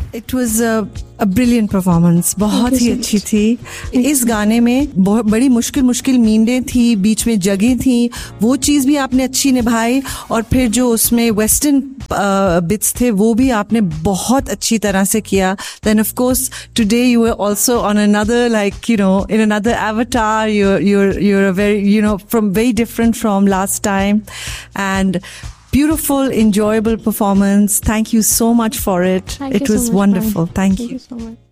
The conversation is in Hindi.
It was a brilliant performance. बहुत ही अच्छी थी. इस गाने में बहुत बड़ी मुश्किल मींडें थी, बीच में जगह थी, वो चीज़ भी आपने अच्छी निभाई. और फिर जो उसमें वेस्टर्न बिट्स थे वो भी आपने बहुत अच्छी तरह से किया. Then of course today you were also on another, like, you know, in another avatar. You're a very, you know, from very different from last time. And beautiful, enjoyable performance. Thank you so much for it. Thank you It was so much, wonderful. ma'am. Thank you. Thank you so much.